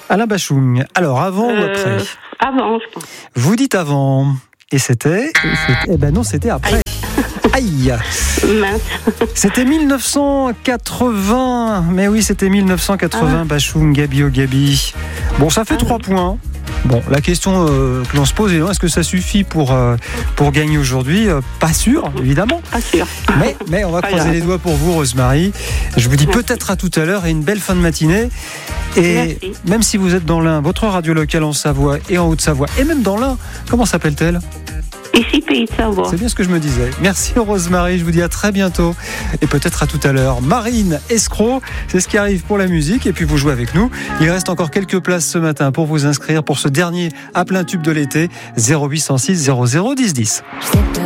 Alain Bachung. Alors, avant ou après ? Avant, je pense. Vous dites avant. Et c'était... Eh ben non, c'était après. Aïe. Mince. C'était 1980. Mais oui, c'était 1980, Bachung, Gabi au Gabi. Bon, ça fait 3 points. Bon, la question que l'on se pose est est-ce que ça suffit pour gagner aujourd'hui ? Pas sûr, évidemment. Pas sûr. Mais on va croiser les doigts pour vous, Rosemary. Je vous dis peut-être à tout à l'heure et une belle fin de matinée. Et merci. Même si vous êtes dans l'Ain, votre radio locale en Savoie et en Haute-Savoie, et même dans l'Ain, comment s'appelle-t-elle ? Ici, Pays de Savoie. C'est bien ce que je me disais. Merci Rosemary, je vous dis à très bientôt et peut-être à tout à l'heure. Marine Escroc, c'est ce qui arrive pour la musique et puis vous jouez avec nous. Il reste encore quelques places ce matin pour vous inscrire pour ce dernier à plein tube de l'été, 0806 00 10 10.